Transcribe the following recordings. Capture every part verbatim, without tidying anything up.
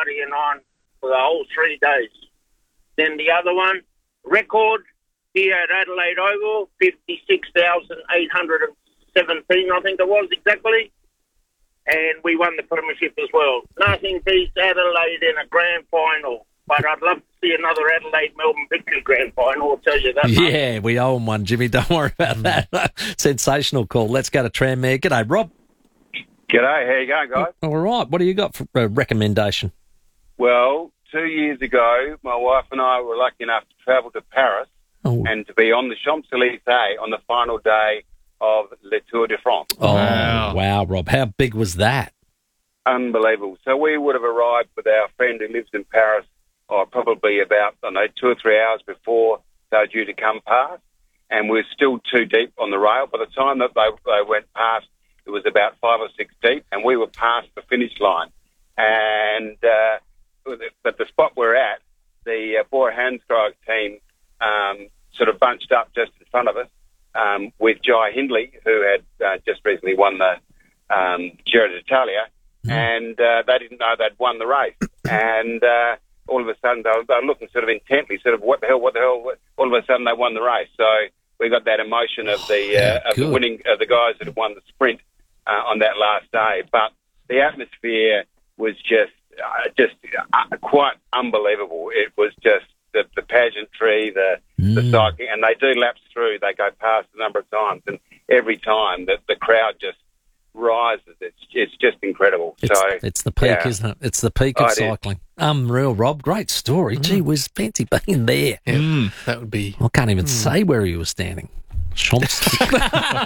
partying on for the whole three days. Then the other one, record here at Adelaide Oval, fifty-six thousand eight hundred seventeen, I think it was exactly. And we won the premiership as well. Nothing beats Adelaide in a grand final. But I'd love to see another Adelaide-Melbourne victory grand final, I'll tell you that. Yeah, we owe him one, Jimmy. Don't worry about that. Sensational call. Let's go to Tranmere. G'day, Rob. G'day. How you going, guys? All right. What do you got for a recommendation? Well, two years ago, my wife and I were lucky enough to travel to Paris oh. and to be on the Champs-Élysées on the final day of Le Tour de France. Oh, wow. wow, Rob. How big was that? Unbelievable. So we would have arrived with our friend who lives in Paris or probably about, I don't know, two or three hours before they were due to come past, and we were still too deep on the rail. By the time that they, they went past, it was about five or six deep, and we were past the finish line. And uh, at the spot we're at, the uh, Bora Hansgrohe team um, sort of bunched up just in front of us um, with Jai Hindley, who had uh, just recently won the um, Giro d'Italia, mm. and uh, they didn't know they'd won the race. And uh, all of a sudden, they were, they were looking sort of intently, sort of, what the hell, what the hell? All of a sudden, they won the race. So we got that emotion of the, uh, yeah, of the winning, of the guys that had won the sprint uh, on that last day. But the atmosphere was just, uh, just uh, quite unbelievable. It was just the, the pageantry, the, mm. the cycling, and they do laps through. They go past a number of times, and every time the, the crowd just rises. It's it's just incredible. It's, so it's the peak, yeah. isn't it? It's the peak of oh, cycling. Is. Unreal, Rob. Great story. Mm. Gee whiz, fancy being there. Yeah, mm. That would be... I can't even mm. say where he was standing. Champs. But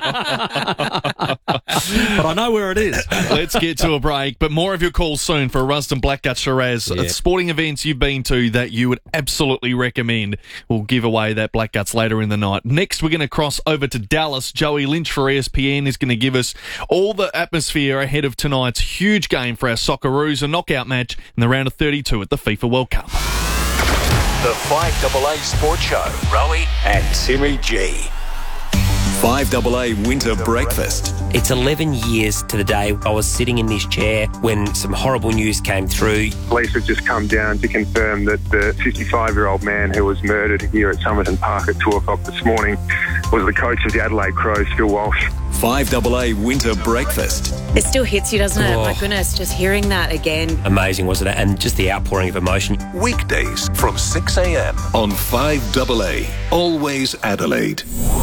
I know where it is. Let's get to a break, but more of your calls soon for a Rusden Blackgut Shiraz. Yeah. Sporting events you've been to that you would absolutely recommend. We'll give away that Blackguts later in the night. Next, we're going to cross over to Dallas. Joey Lynch for E S P N is going to give us all the atmosphere ahead of tonight's huge game for our Socceroos, a knockout match in the round of thirty-two at the FIFA World Cup. The five A A Sports Show, Rowie and Timmy G. five A A Winter Breakfast. It's eleven years to the day I was sitting in this chair when some horrible news came through. Police have just come down to confirm that the fifty-five-year-old man who was murdered here at Somerton Park at two o'clock this morning was the coach of the Adelaide Crows, Phil Walsh. five A A Winter Breakfast. It still hits you, doesn't it? Oh. My goodness, just hearing that again. Amazing, wasn't it? And just the outpouring of emotion. Weekdays from six a.m. on five A A. Always Adelaide.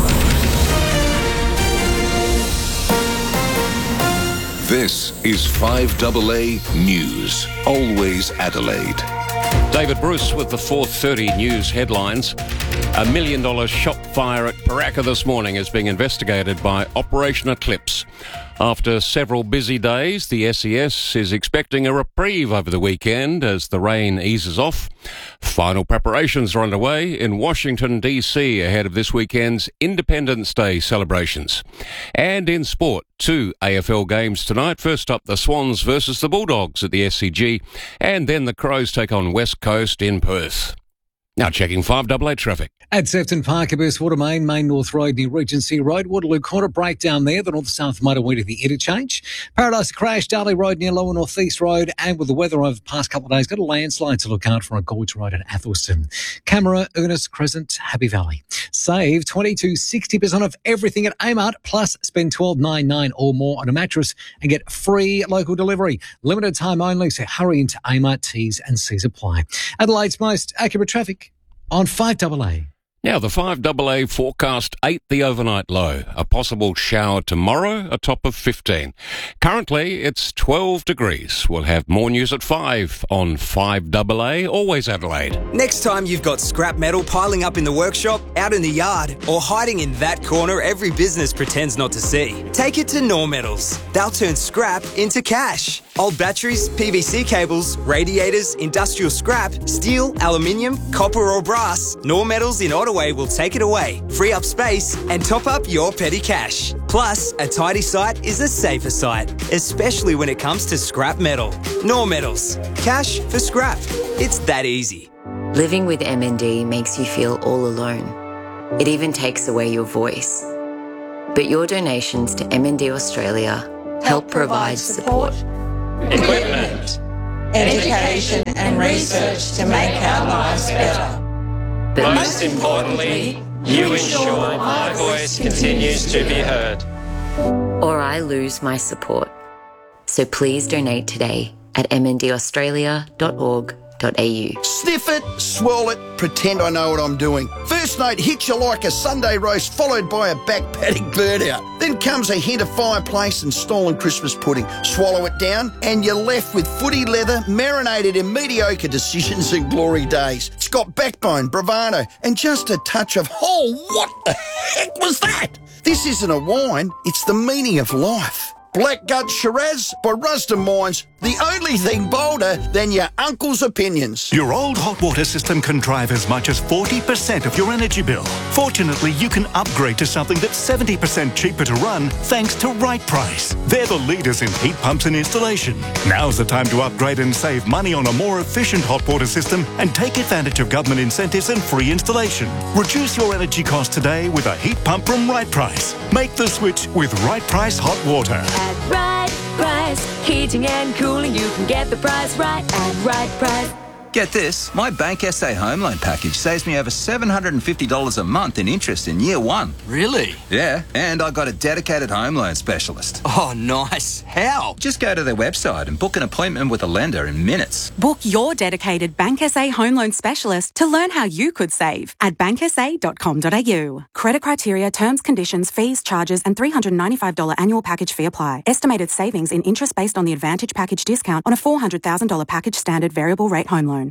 This is five A A News. Always Adelaide. David Bruce with the four thirty news headlines. A million dollar shop fire at Paraka this morning is being investigated by Operation Eclipse. After several busy days, the S E S is expecting a reprieve over the weekend as the rain eases off. Final preparations are underway in Washington, D C ahead of this weekend's Independence Day celebrations. And in sport, two A F L games tonight. First up, the Swans versus the Bulldogs at the S C G, and then the Crows take on West Coast in Perth. Now checking five A A traffic. At Sefton Park, Burst Water Main, Main North Road near Regency Road, Waterloo Corner, breakdown there, the north-south motorway to the interchange. Paradise crash, Darley Road near Lower North East Road, and with the weather over the past couple of days, got a landslide to look out for on Gorge Road at Athelston. Camera, Ernest Crescent, Happy Valley. Save twenty-two sixty percent of everything at Amart, plus spend twelve ninety-nine or more on a mattress and get free local delivery. Limited time only, so hurry into Amart. T's and C's apply. Adelaide's most accurate traffic on five A A. Now, the five A A forecast eight the overnight low. A possible shower tomorrow, a top of fifteen. Currently, it's twelve degrees. We'll have more news at five on five A A, Always Adelaide. Next time you've got scrap metal piling up in the workshop, out in the yard, or hiding in that corner every business pretends not to see, take it to Nor Metals. They'll turn scrap into cash. Old batteries, P V C cables, radiators, industrial scrap, steel, aluminium, copper or brass, Nor Metals in Ottaway will take it away, free up space and top up your petty cash. Plus, a tidy site is a safer site, especially when it comes to scrap metal. Nor Metals. Cash for scrap. It's that easy. Living with M N D makes you feel all alone. It even takes away your voice. But your donations to M N D Australia help provide support. Equipment. education and research to make our lives better. But most importantly, you ensure my voice continues to be heard. Or I lose my support. So please donate today at m n d australia dot org dot a u. Sniff it, swirl it, pretend I know what I'm doing. First note hits you like a Sunday roast followed by a back paddock burnout. Then comes a hint of fireplace and stolen Christmas pudding. Swallow it down and you're left with footy leather marinated in mediocre decisions and glory days. It's got backbone, bravado and just a touch of, oh, what the heck was that? This isn't a wine, it's the meaning of life. Blackgut Shiraz by Rusden Mines, the only thing bolder than your uncle's opinions. Your old hot water system can drive as much as forty percent of your energy bill. Fortunately, you can upgrade to something that's seventy percent cheaper to run thanks to Right Price. They're the leaders in heat pumps and installation. Now's the time to upgrade and save money on a more efficient hot water system and take advantage of government incentives and free installation. Reduce your energy costs today with a heat pump from Right Price. Make the switch with Right Price Hot Water. At Right Price, heating and cooling, you can get the price right at Right Price. Get this, my Bank S A home loan package saves me over seven hundred fifty dollars a month in interest in year one. Really? Yeah, and I got a dedicated home loan specialist. Oh, nice. How? Just go to their website and book an appointment with a lender in minutes. Book your dedicated Bank S A home loan specialist to learn how you could save at bank s a dot com dot a u. Credit criteria, terms, conditions, fees, charges and three hundred ninety-five dollars annual package fee apply. Estimated savings in interest based on the Advantage package discount on a four hundred thousand dollars package standard variable rate home loan.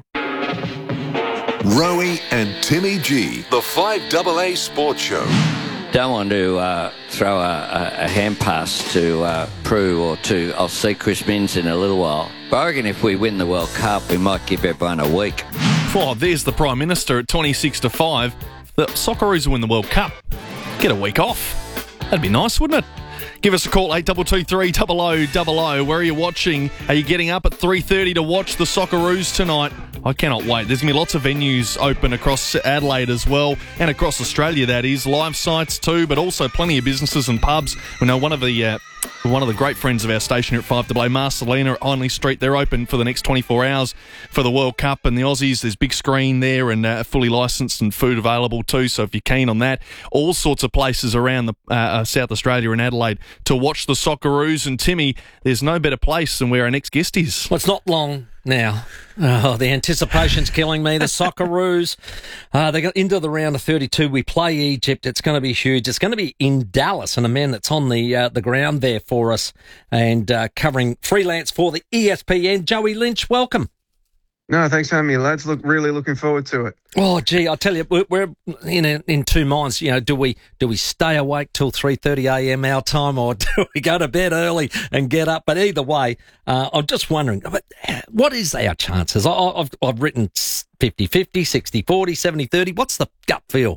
Rowie and Timmy G, the five double A Sports Show. Don't want to uh, throw a, a, a hand pass to uh, Prue or to, I'll see Chris Minns in a little while. But I reckon if we win the World Cup, we might give everyone a week. Oh, there's the Prime Minister at twenty-six to five. The Socceroos win the World Cup. Get a week off. That'd be nice, wouldn't it? Give us a call, eight two two three, double oh double oh. Where are you watching? Are you getting up at three thirty to watch the Socceroos tonight? I cannot wait. There's going to be lots of venues open across Adelaide as well, and across Australia, that is. Live sites too, but also plenty of businesses and pubs. We know one of the uh, one of the great friends of our station here at five double A, Marcelina at Hindley Street, they're open for the next twenty-four hours for the World Cup and the Aussies. There's big screen there and uh, fully licensed and food available too, so if you're keen on that, all sorts of places around the uh, South Australia and Adelaide to watch the Socceroos. And Timmy, there's no better place than where our next guest is. Well, it's not long now. Oh, the anticipation's killing me. The Socceroos, uh, they got into the round of thirty-two. We play Egypt. It's going to be huge. It's going to be in Dallas, and a man that's on the uh, the ground there for us and uh, covering freelance for the E S P N, Joey Lynch. Welcome. No, thanks for having me, lads. Look, really looking forward to it. Oh, gee, I tell you, we're, we're in a, in two minds. You know, do we do we stay awake till three thirty a m our time, or do we go to bed early and get up? But either way, uh, I'm just wondering, what is our chances? I, I've I've written fifty-fifty, sixty forty, seventy thirty. What's the gut feel?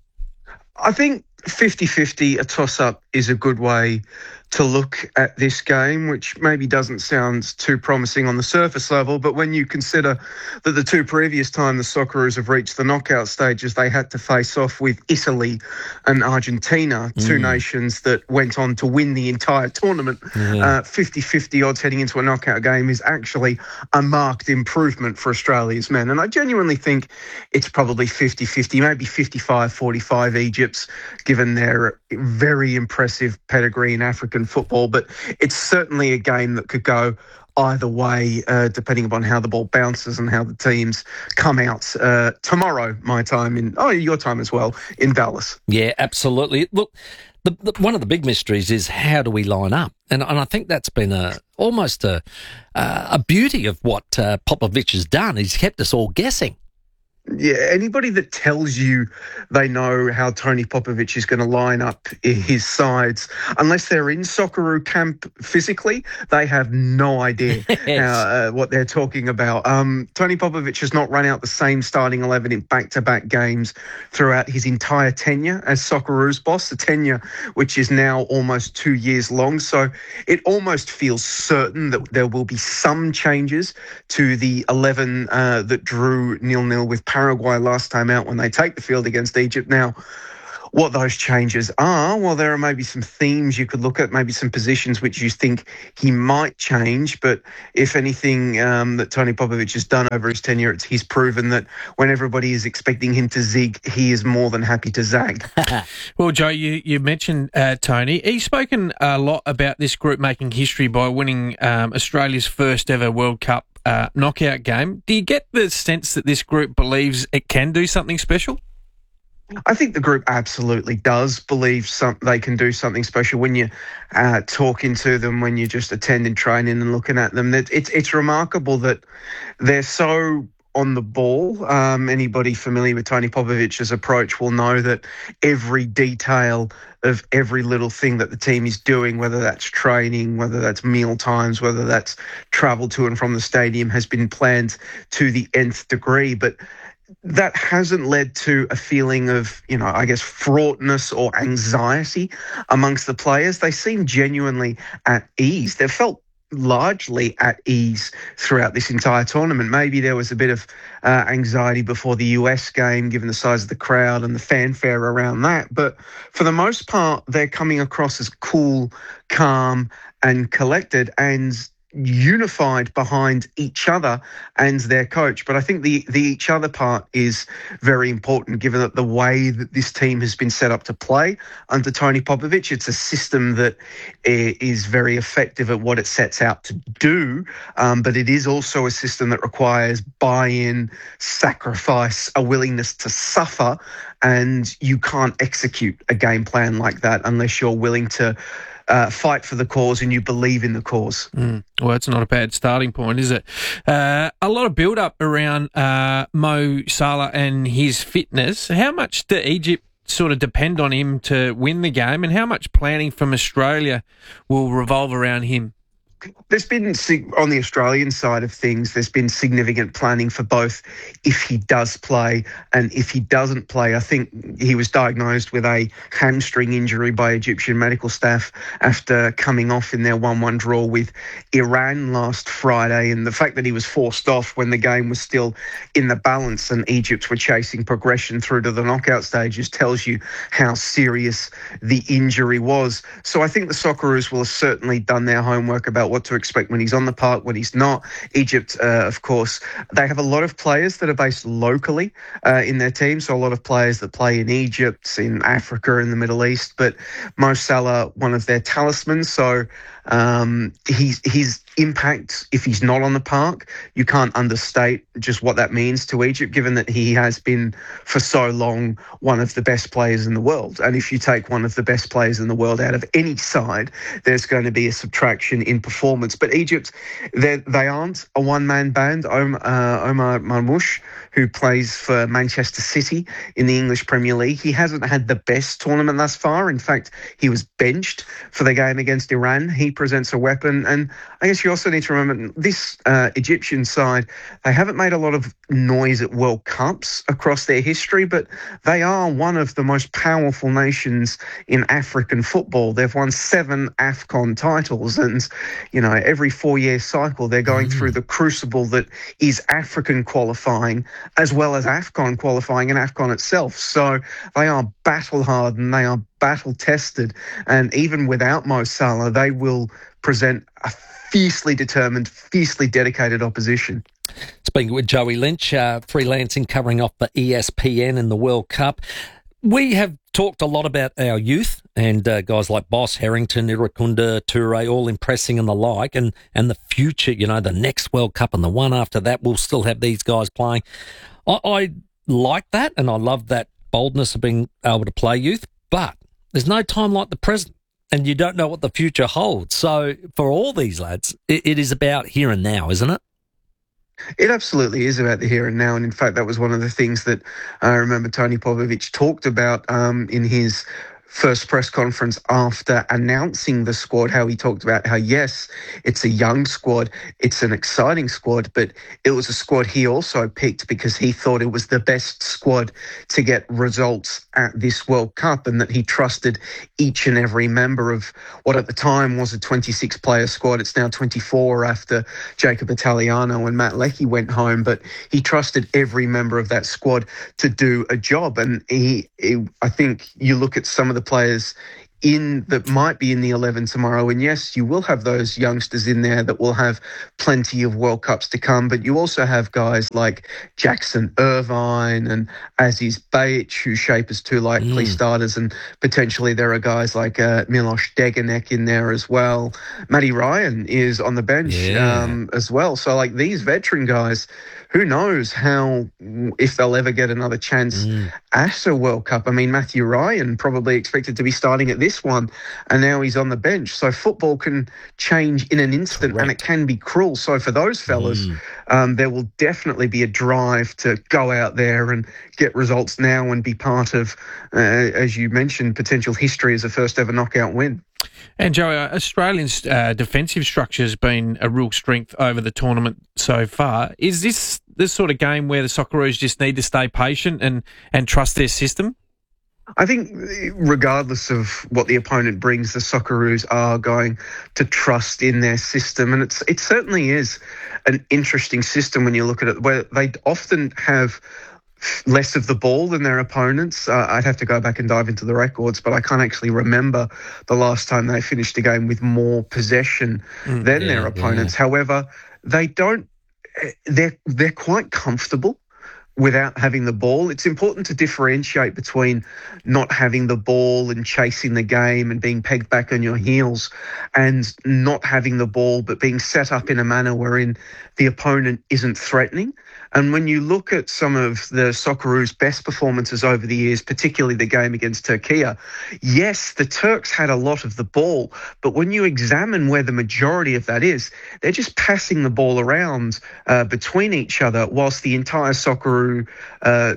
I think fifty-fifty, a toss-up, is a good way to look at this game, which maybe doesn't sound too promising on the surface level, but when you consider that the two previous time the Socceroos have reached the knockout stages, they had to face off with Italy and Argentina, two mm. nations that went on to win the entire tournament. Yeah. Uh, fifty-fifty odds heading into a knockout game is actually a marked improvement for Australia's men, and I genuinely think it's probably fifty-fifty, maybe fifty-five forty-five Egypt's, given their very impressive pedigree in African football, but it's certainly a game that could go either way, uh, depending upon how the ball bounces and how the teams come out uh, tomorrow, my time in, oh, your time as well, in Dallas. Yeah, absolutely. Look, the, the, one of the big mysteries is how do we line up? And, and I think that's been a almost a, uh, a beauty of what uh, Popovich has done. He's kept us all guessing. Yeah, anybody that tells you they know how Tony Popovich is going to line up his sides, unless they're in Socceroo camp physically, they have no idea yes. how, uh, what they're talking about. Um, Tony Popovich has not run out the same starting eleven in back-to-back games throughout his entire tenure as Socceroos boss, a tenure which is now almost two years long. So it almost feels certain that there will be some changes to the eleven uh, that drew nil-nil with Paraguay last time out when they take the field against Egypt. Now, what those changes are, well, there are maybe some themes you could look at, maybe some positions which you think he might change. But if anything um, that Tony Popovic has done over his tenure, it's he's proven that when everybody is expecting him to zig, he is more than happy to zag. Well, Joe, you, you mentioned uh, Tony. He's spoken a lot about this group making history by winning um, Australia's first ever World Cup uh, knockout game. Do you get the sense that this group believes it can do something special? I think the group absolutely does believe some, they can do something special. When you're uh, talking to them, when you're just attending training and looking at them, that it's it's remarkable that they're so on the ball. Um, anybody familiar with Tony Popovic's approach will know that every detail of every little thing that the team is doing, whether that's training, whether that's meal times, whether that's travel to and from the stadium, has been planned to the nth degree. But that hasn't led to a feeling of, you know, I guess, fraughtness or anxiety amongst the players. They seem genuinely at ease. They've felt largely at ease throughout this entire tournament. Maybe there was a bit of uh, anxiety before the U S game, given the size of the crowd and the fanfare around that. But for the most part, they're coming across as cool, calm, and collected, and unified behind each other and their coach. But I think the the each other part is very important, given that the way that this team has been set up to play under Tony Popovic, it's a system that is very effective at what it sets out to do, um, but it is also a system that requires buy-in, sacrifice, a willingness to suffer, and you can't execute a game plan like that unless you're willing to Uh, fight for the cause and you believe in the cause. Mm. Well, it's not a bad starting point, is it? Uh, a lot of build-up around uh, Mo Salah and his fitness. How much do Egypt sort of depend on him to win the game, and how much planning from Australia will revolve around him? There's been, on the Australian side of things, there's been significant planning for both if he does play and if he doesn't play. I think he was diagnosed with a hamstring injury by Egyptian medical staff after coming off in their one one draw with Iran last Friday. And the fact that he was forced off when the game was still in the balance and Egypt were chasing progression through to the knockout stages tells you how serious the injury was. So I think the Socceroos will have certainly done their homework about what to expect when he's on the park, when he's not. Egypt, uh, of course, they have a lot of players that are based locally uh, in their team, so a lot of players that play in Egypt, in Africa, in the Middle East, but Mo Salah, one of their talismans, so um, he's, his impact, if he's not on the park, you can't understate just what that means to Egypt, given that he has been for so long one of the best players in the world. And if you take one of the best players in the world out of any side, there's going to be a subtraction in performance. But Egypt, they aren't a one-man band. Omar, uh, Omar Marmoush, who plays for Manchester City in the English Premier League, he hasn't had the best tournament thus far. In fact, he was benched for the game against Iran. He presents a weapon. And I guess you also need to remember this uh, Egyptian side, they haven't made a lot of noise at World Cups across their history, but they are one of the most powerful nations in African football. They've won seven AFCON titles, and, you know, every four-year cycle they're going mm. through the crucible that is African qualifying as well as AFCON qualifying and AFCON itself. So they are battle-hardened, they are battle-tested, and even without Mo Salah, they will present a fiercely determined, fiercely dedicated opposition. Speaking with Joey Lynch, uh, freelancing, covering off for E S P N in the World Cup. We have talked a lot about our youth and uh, guys like Boss, Harrington, Irakunda, Toure, all impressing and the like, and, and the future, you know, the next World Cup and the one after that, we'll still have these guys playing. I, I like that, and I love that boldness of being able to play youth, but there's no time like the present, and you don't know what the future holds. So for all these lads, it, it is about here and now, isn't it? It absolutely is about the here and now. And in fact, that was one of the things that I remember Tony Popovic talked about um, in his first press conference after announcing the squad, how he talked about how, yes, it's a young squad, it's an exciting squad, but it was a squad he also picked because he thought it was the best squad to get results at this World Cup, and that he trusted each and every member of what at the time was a twenty-six player squad. It's now twenty-four after Jacob Italiano and Matt Leckie went home, but he trusted every member of that squad to do a job. And he, he I think you look at some of the players in that might be in the eleven tomorrow, and yes, you will have those youngsters in there that will have plenty of World Cups to come, but you also have guys like Jackson Irvine and Aziz Bayic who shape as two likely mm. starters, and potentially there are guys like uh, Miloš Degenek in there as well. Matty Ryan is on the bench yeah. um, as well. So like these veteran guys, who knows how, if they'll ever get another chance mm. at a World Cup. I mean, Matthew Ryan probably expected to be starting at this one, and now he's on the bench. So football can change in an instant, Correct. and it can be cruel. So for those fellas, mm. um, there will definitely be a drive to go out there and get results now and be part of, uh, as you mentioned, potential history as a first ever knockout win. And Joey, Australians' uh, defensive structure has been a real strength over the tournament so far. Is this the sort of game where the Socceroos just need to stay patient and, and trust their system? I think regardless of what the opponent brings, the Socceroos are going to trust in their system. And it's it certainly is an interesting system when you look at it, where they often have less of the ball than their opponents. Uh, I'd have to go back and dive into the records, but I can't actually remember the last time they finished a game with more possession mm, than yeah, their opponents. Yeah. However, they don't, they're, they're quite comfortable without having the ball. It's important to differentiate between not having the ball and chasing the game and being pegged back on your heels, and not having the ball but being set up in a manner wherein the opponent isn't threatening. And when you look at some of the Socceroos' best performances over the years, particularly the game against Turkey, yes, the Turks had a lot of the ball, but when you examine where the majority of that is, they're just passing the ball around uh, between each other, whilst the entire Socceroo uh,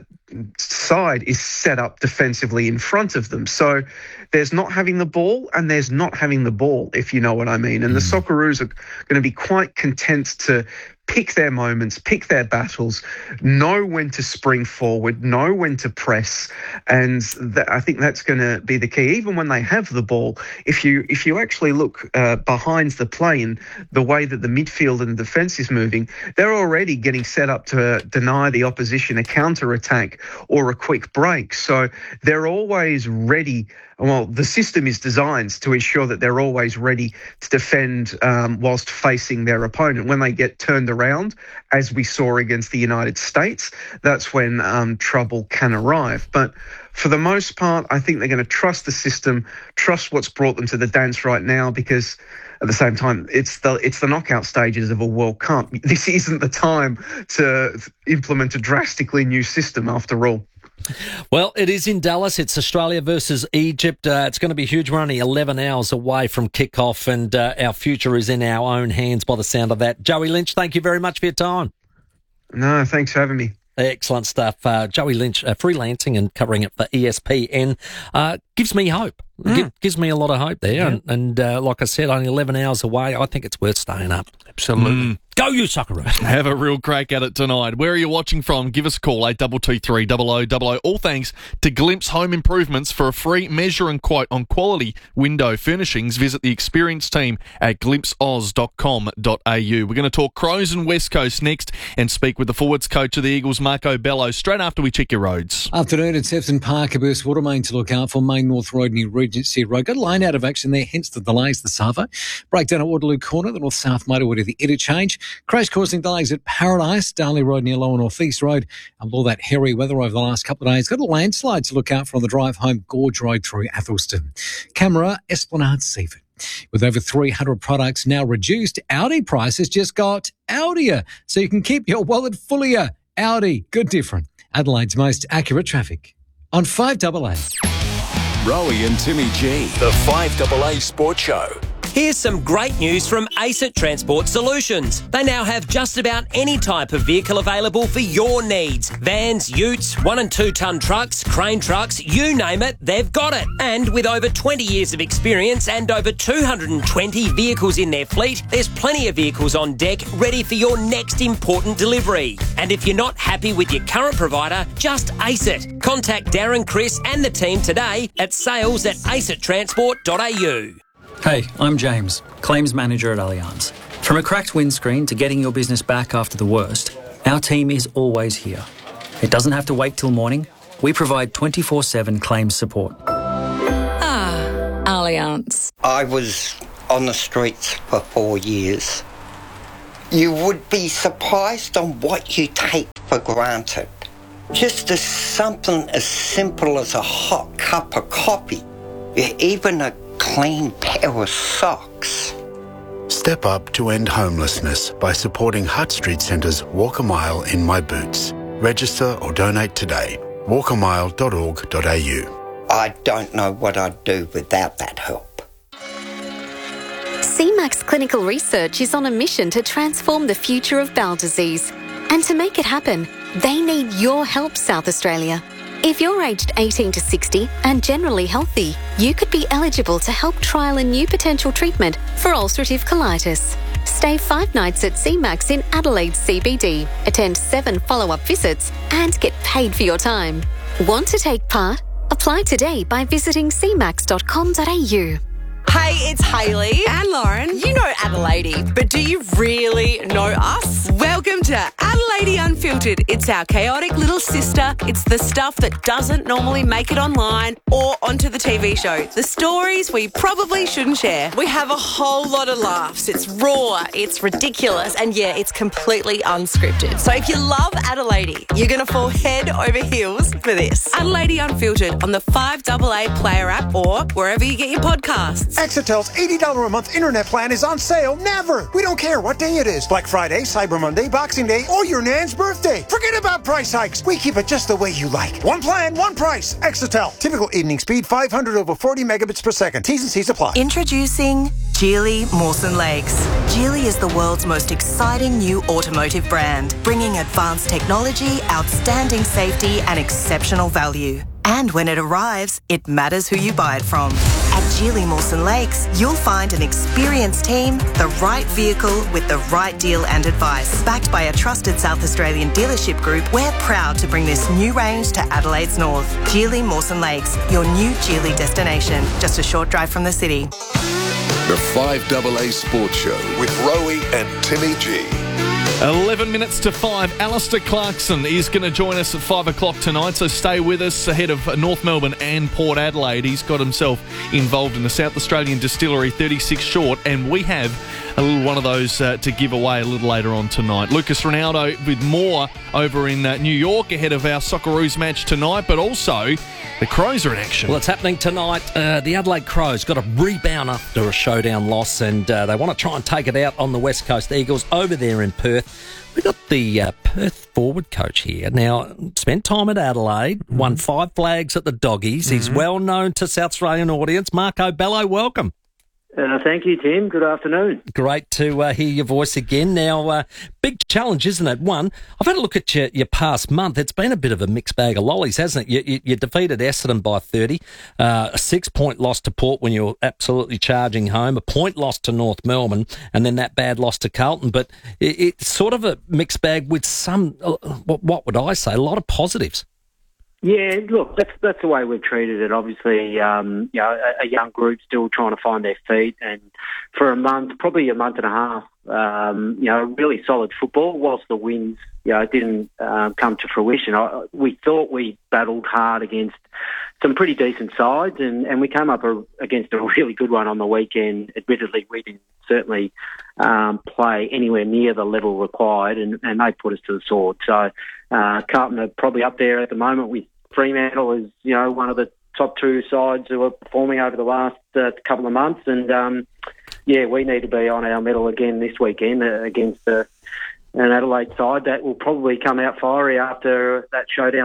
side is set up defensively in front of them. So there's not having the ball and there's not having the ball, if you know what I mean. And mm. the Socceroos are going to be quite content to pick their moments, pick their battles, know when to spring forward, know when to press, and th- I think that's going to be the key. Even when they have the ball, if you if you actually look uh, behind the plane, the way that the midfield and the defence is moving, they're already getting set up to deny the opposition a counter-attack or a quick break. So they're always ready. Well, the system is designed to ensure that they're always ready to defend um, whilst facing their opponent. When they get turned around, as we saw against the United States, that's when um, trouble can arrive. But for the most part, I think they're going to trust the system, trust what's brought them to the dance right now, because at the same time, it's the it's the knockout stages of a World Cup. This isn't the time to implement a drastically new system, after all. Well, it is in Dallas. It's Australia versus Egypt. Uh, it's going to be huge. We're only eleven hours away from kickoff, and uh, our future is in our own hands by the sound of that. Joey Lynch, thank you very much for your time. No, thanks for having me. Excellent stuff. Uh, Joey Lynch, uh, freelancing and covering it for E S P N. Uh, gives me hope. Mm. Give, gives me a lot of hope there. Yeah. And, and uh, like I said, only eleven hours away. I think it's worth staying up. Absolutely. Mm. Go you, Socceroos. Have a real crack at it tonight. Where are you watching from? Give us a call, eight two two three, zero zero zero zero. All thanks to Glimpse Home Improvements. For a free measure and quote on quality window furnishings, visit the experienced team at glimpse oz dot com dot a u. We're going to talk Crows and West Coast next and speak with the forwards coach of the Eagles, Marco Bello, straight after we check your roads. Afternoon, it's Efton Parker Burst Water Main to look out for. Main North Road near Regency Road. Got a line out of action there, hence the delays, the Savo. Breakdown at Waterloo Corner, the North-South motorway to the interchange. Crash causing delays at Paradise, Darley Road near Lower North East Road. And with all that hairy weather over the last couple of days, got a landslide to look out for on the drive home Gorge Road through Athelston. Camera, Esplanade Seaford. With over three hundred products now reduced, Audi prices just got Audier, so you can keep your wallet fullier. Audi, good different. Adelaide's most accurate traffic on five double A. Rowie and Timmy G, the five double A Sports Show. Here's some great news from ACET Transport Solutions. They now have just about any type of vehicle available for your needs. Vans, utes, one and two tonne trucks, crane trucks, you name it, they've got it. And with over twenty years of experience and over two hundred twenty vehicles in their fleet, there's plenty of vehicles on deck ready for your next important delivery. And if you're not happy with your current provider, just ace it. Contact Darren, Chris and the team today at sales at acet transport dot a u. Hey, I'm James, Claims Manager at Allianz. From a cracked windscreen to getting your business back after the worst, our team is always here. It doesn't have to wait till morning. We provide twenty-four seven claims support. Ah, Allianz. I was on the streets for four years. You would be surprised on what you take for granted. Just as something as simple as a hot cup of coffee, even a clean pair of socks. Step up to end homelessness by supporting Hutt Street Centre's Walk a Mile in My Boots. Register or donate today. walk a mile dot org dot a u. I don't know what I'd do without that help. C MAX Clinical Research is on a mission to transform the future of bowel disease. And to make it happen, they need your help, South Australia. If you're aged eighteen to sixty and generally healthy, you could be eligible to help trial a new potential treatment for ulcerative colitis. Stay five nights at C MAX in Adelaide C B D, attend seven follow-up visits and get paid for your time. Want to take part? Apply today by visiting c max dot com dot a u. Hey, it's Hayley and Lauren. You know Adelaide, but do you really know us? Welcome to Adelaide Unfiltered. It's our chaotic little sister. It's the stuff that doesn't normally make it online or onto the T V show. The stories we probably shouldn't share. We have a whole lot of laughs. It's raw, it's ridiculous, and yeah, it's completely unscripted. So if you love Adelaide, you're going to fall head over heels for this. Adelaide Unfiltered on the five A A Player app or wherever you get your podcasts. Exetel's eighty dollars a month internet plan is on sale never. We don't care what day it is. Black Friday, Cyber Monday, Boxing Day, or your nan's birthday. Forget about price hikes. We keep it just the way you like. One plan, one price. Exetel. Typical evening speed five hundred over forty megabits per second. T's and C's apply. Introducing Geely Mawson Lakes. Geely is the world's most exciting new automotive brand, bringing advanced technology, outstanding safety, and exceptional value. And when it arrives, it matters who you buy it from. At Geely Mawson Lakes, you'll find an experienced team, the right vehicle with the right deal and advice. Backed by a trusted South Australian dealership group, we're proud to bring this new range to Adelaide's north. Geely Mawson Lakes, your new Geely destination, just a short drive from the city. The five A A Sports Show with Rowie and Timmy G. eleven minutes to five. Alistair Clarkson is going to join us at five o'clock tonight, so stay with us ahead of North Melbourne and Port Adelaide. He's got himself involved in the South Australian Distillery thirty-six short, and we have a little one of those uh, to give away a little later on tonight. Lucas Ronaldo with more over in uh, New York ahead of our Socceroos match tonight, but also the Crows are in action. Well, it's happening tonight. Uh, the Adelaide Crows got a rebound after a showdown loss, and uh, they want to try and take it out on the West Coast Eagles over there in Perth. We've got the uh, Perth forward coach here. Now, spent time at Adelaide, mm-hmm. won five flags at the Doggies. Mm-hmm. He's well known to South Australian audience. Marco Bello, welcome. Uh, thank you, Tim. Good afternoon. Great to uh, hear your voice again. Now, uh, big challenge, isn't it? One, I've had a look at your, your past month. It's been a bit of a mixed bag of lollies, hasn't it? You, you, you defeated Essendon by thirty, uh, a six-point loss to Port when you were absolutely charging home, a point loss to North Melbourne, and then that bad loss to Carlton. But it, it's sort of a mixed bag with some, uh, what, what would I say, a lot of positives. Yeah, look, that's that's the way we've treated it. Obviously, um, you know, a, a young group still trying to find their feet, and for a month, probably a month and a half, um, you know, really solid football. Whilst the wins, you know, didn't um, come to fruition, I, we thought we battled hard against some pretty decent sides, and, and we came up a, against a really good one on the weekend. Admittedly, we didn't certainly um, play anywhere near the level required, and, and they put us to the sword. So uh, Carlton are probably up there at the moment with Fremantle as, you know, one of the top two sides who are performing over the last uh, couple of months. And, um, yeah, we need to be on our mettle again this weekend uh, against uh, an Adelaide side that will probably come out fiery after that showdown loss.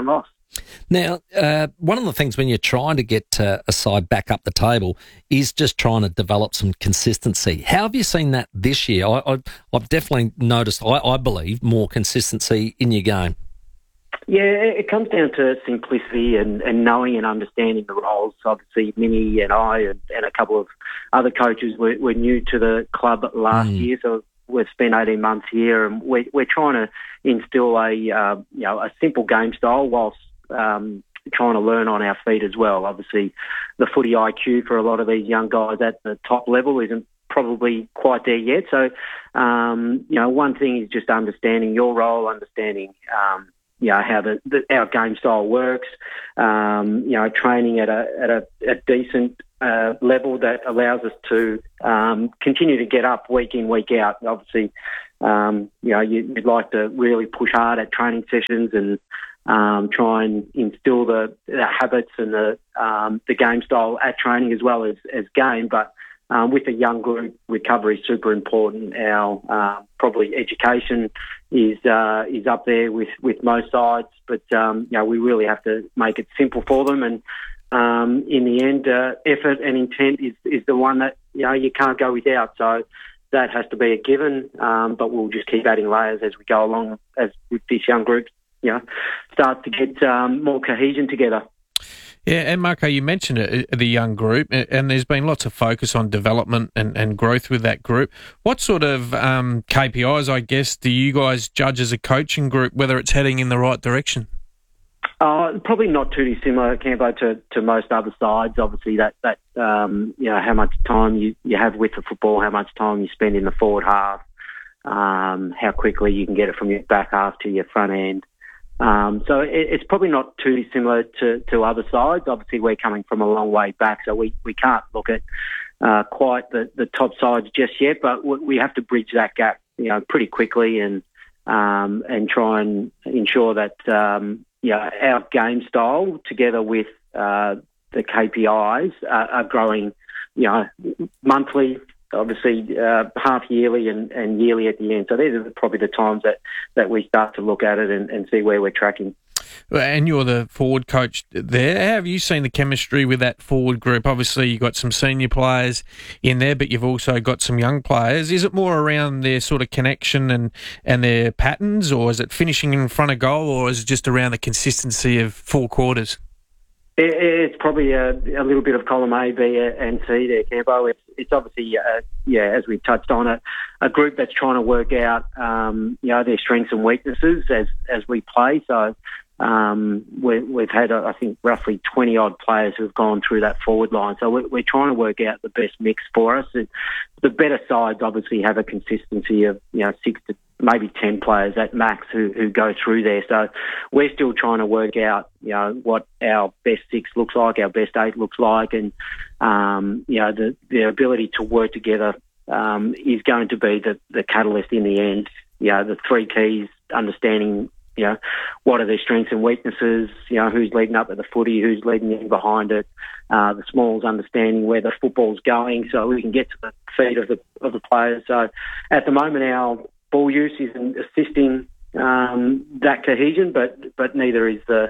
Now, uh, one of the things when you're trying to get uh, a side back up the table is just trying to develop some consistency. How have you seen that this year? I, I, I've definitely noticed, I, I believe, more consistency in your game. Yeah, it comes down to simplicity and, and knowing and understanding the roles. Obviously, Minnie and I and, and a couple of other coaches were, were new to the club last mm. year, so we've spent eighteen months here, and we're, we're trying to instill a uh, you know a simple game style whilst um, trying to learn on our feet as well. Obviously, the footy I Q for a lot of these young guys at the top level isn't probably quite there yet. So, um, you know, one thing is just understanding your role, understanding um, you know, how the, the our game style works, um, you know, training at a at a, a decent uh, level that allows us to um, continue to get up week in, week out. Obviously, um, you know, you, you'd like to really push hard at training sessions and um, try and instill the, the habits and the um, the game style at training as well as, as game. But Um, with a young group, recovery is super important. Our uh, probably education is uh, is up there with, with most sides, but um, you know, we really have to make it simple for them. And um, in the end, uh, effort and intent is, is the one that you know you can't go without. So that has to be a given. Um, but we'll just keep adding layers as we go along, as with this young group, you know, start to get um, more cohesion together. Yeah, and Marco, you mentioned it, the young group, and there's been lots of focus on development and, and growth with that group. What sort of um, K P Is, I guess, do you guys judge as a coaching group, whether it's heading in the right direction? Uh, probably not too dissimilar, Campo, to, to most other sides. Obviously, that, that um, you know, how much time you, you have with the football, how much time you spend in the forward half, um, how quickly you can get it from your back half to your front end. Um, so it, it's probably not too dissimilar to, to other sides. Obviously, we're coming from a long way back, so we, we can't look at uh, quite the, the top sides just yet, but we have to bridge that gap, you know, pretty quickly and um, and try and ensure that um, you know, our game style together with uh, the K P Is are, are growing, you know, monthly, obviously uh, half yearly and, and yearly at the end. So these are probably the times that, that we start to look at it and, and see where we're tracking. And you're the forward coach there. How have you seen the chemistry with that forward group? Obviously, you've got some senior players in there, but you've also got some young players. Is it more around their sort of connection and, and their patterns, or is it finishing in front of goal, or is it just around the consistency of four quarters? It's probably a, a little bit of column A, B, and C there, Campo. It's, it's obviously, uh, yeah, as we touched on it, a group that's trying to work out, um, you know, their strengths and weaknesses as as we play. So um, we, we've had, uh, I think, roughly twenty odd players who've gone through that forward line. So we're, we're trying to work out the best mix for us. It, the better sides obviously have a consistency of, you know, six to maybe ten players at max who, who go through there. So we're still trying to work out, you know, what our best six looks like, our best eight looks like, and, um, you know, the, the ability to work together um, is going to be the, the catalyst in the end. You know, the three keys, understanding, you know, what are their strengths and weaknesses, you know, who's leading up at the footy, who's leading in behind it, uh, the smalls understanding where the football's going so we can get to the feet of the of the players. So at the moment, our ball use isn't assisting um, that cohesion, but but neither is the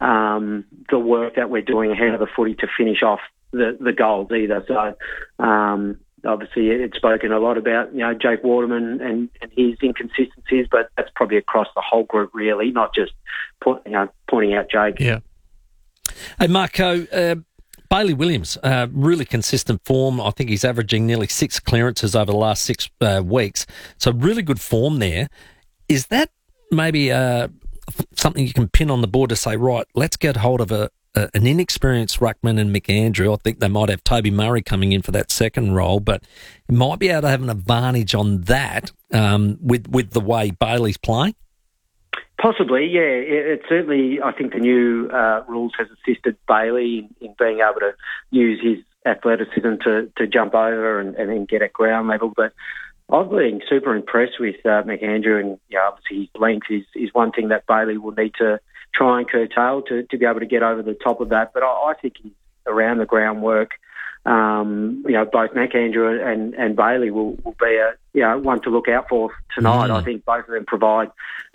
um, the work that we're doing ahead of the footy to finish off the, the goals either. So um, obviously it's spoken a lot about, you know, Jake Waterman and, and his inconsistencies, but that's probably across the whole group really, not just put, you know, pointing out Jake. Yeah. Hey, Marco, uh, Bailey Williams, uh, really consistent form. I think he's averaging nearly six clearances over the last six uh, weeks. So really good form there. Is that maybe uh, something you can pin on the board to say, right, let's get hold of a, a an inexperienced ruckman and McAndrew? I think they might have Toby Murray coming in for that second role, but you might be able to have an advantage on that um, with, with the way Bailey's playing. Possibly, yeah. It, it certainly, I think the new uh, rules has assisted Bailey in, in being able to use his athleticism to, to jump over and, and then get at ground level. But I've been super impressed with uh, McAndrew, and you know, obviously his length is, is one thing that Bailey will need to try and curtail to, to be able to get over the top of that. But I, I think his around the ground work um, you know, both McAndrew and, and Bailey will, will be a you know one to look out for tonight. Mm. I think both of them provide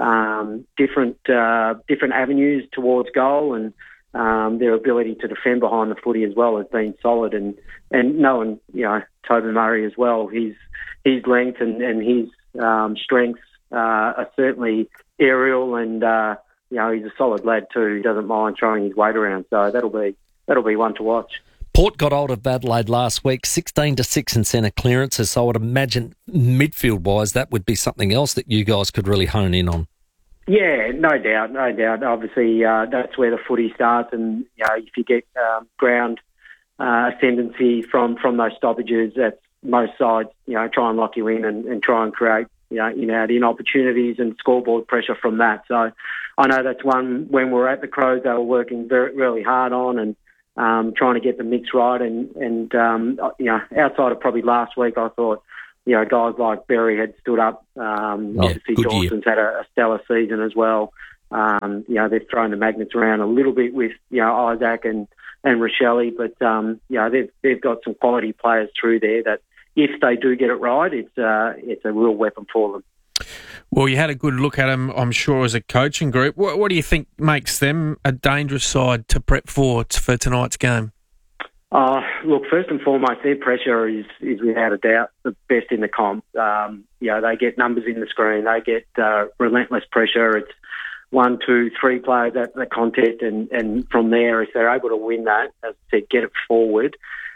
um, different uh, different avenues towards goal, and um, their ability to defend behind the footy as well has been solid. And, and knowing you know Tobin Murray as well, his his length and, and his um, strengths uh, are certainly aerial, and uh, you know he's a solid lad too. He doesn't mind throwing his weight around, so that'll be that'll be one to watch. Port got hold of Adelaide last week, sixteen to six in centre clearances, so I would imagine midfield-wise that would be something else that you guys could really hone in on. Yeah, no doubt, no doubt. Obviously, uh, that's where the footy starts, and you know, if you get um, ground uh, ascendancy from, from those stoppages, that's most sides, you know, try and lock you in and, and try and create, you know, in-out in opportunities and scoreboard pressure from that. So I know that's one when we were at the Crows they were working very, really hard on, and Um, trying to get the mix right, and and um, you know, outside of probably last week, I thought you know guys like Berry had stood up. Um, yeah, obviously, Dawson's had a, a stellar season as well. Um, you know, they've thrown the magnets around a little bit with you know Isaac and and Rochelle, but um, you know they've they've got some quality players through there that if they do get it right, it's uh, it's a real weapon for them. Well, you had a good look at them, I'm sure, as a coaching group. What, what do you think makes them a dangerous side to prep for for tonight's game? Uh, look, first and foremost, their pressure is, is without a doubt the best in the comp. Um, you know, they get numbers in the screen. They get uh, relentless pressure. It's one, two, three players at the contest, and, and from there, if they're able to win that, as I said, get it forward.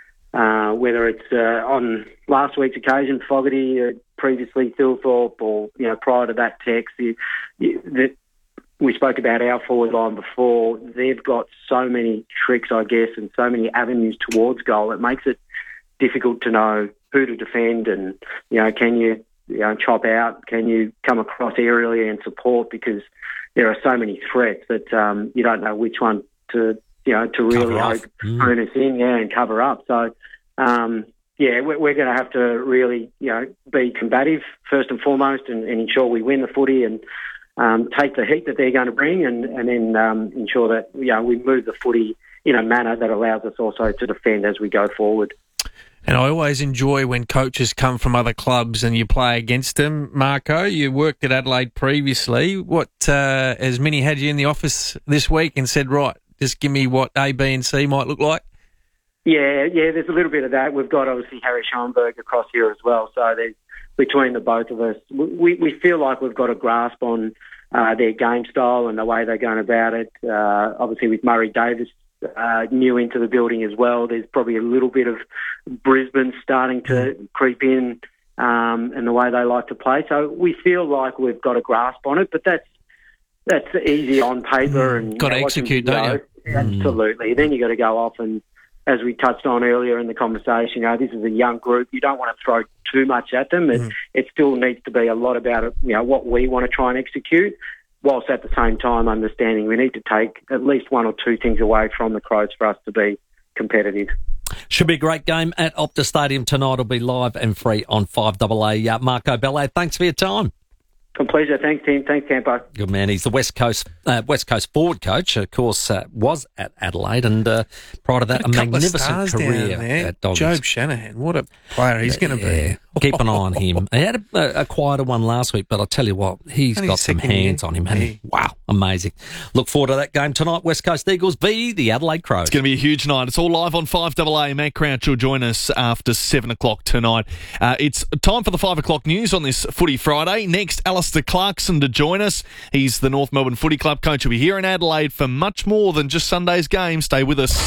Uh, whether it's uh, on last week's occasion, Fogarty, uh, previously Thilthorpe, or you know prior to that, Tex. You, you, that we spoke about our forward line before. They've got so many tricks, I guess, and so many avenues towards goal. It makes it difficult to know who to defend, and you know, can you, you know, chop out? Can you come across aerially and support? Because there are so many threats that um, you don't know which one to. You know, to really hope mm. hone us in, yeah, and cover up. So, um, yeah, we're, we're going to have to really, you know, be combative first and foremost, and, and ensure we win the footy and um, take the heat that they're going to bring, and and then um, ensure that you know we move the footy in a manner that allows us also to defend as we go forward. And I always enjoy when coaches come from other clubs and you play against them. Marco, you worked at Adelaide previously. What uh, has Minnie had you in the office this week and said, right, just give me what A, B and C might look like? Yeah, yeah, there's a little bit of that. We've got, obviously, Harry Schoenberg across here as well. So there's between the both of us, we, we feel like we've got a grasp on uh, their game style and the way they're going about it. Uh, obviously, with Murray Davis uh, new into the building as well, there's probably a little bit of Brisbane starting to creep in um, and the way they like to play. So we feel like we've got a grasp on it, but that's That's easy on paper, and got to you know, execute, don't you? Absolutely. Mm. Then you got to go off, and as we touched on earlier in the conversation, you know, this is a young group. You don't want to throw too much at them. It, mm. it still needs to be a lot about it, you know, what we want to try and execute, whilst at the same time understanding we need to take at least one or two things away from the Crows for us to be competitive. Should be a great game at Optus Stadium tonight. It'll be live and free on five A A. Uh, Marco Bellet, thanks for your time. A pleasure. Thanks, team. Thanks, Campo. Good man. He's the West Coast uh, West Coast forward coach. Of course, uh, was at Adelaide, and uh, prior to that, a, a magnificent career at Doggies. Job Shanahan, what a player he's going to yeah. be. Keep an eye on him. He had a, a quieter one last week, but I'll tell you what, he's Only got some hands year. on him. And wow, amazing. Look forward to that game tonight. West Coast Eagles v the Adelaide Crows. It's going to be a huge night. It's all live on five A A. Matt Crouch will join us after seven o'clock tonight. Uh, it's time for the five o'clock news on this Footy Friday. Next, Alistair Clarkson to join us. He's the North Melbourne Footy Club coach. He'll be here in Adelaide for much more than just Sunday's game. Stay with us.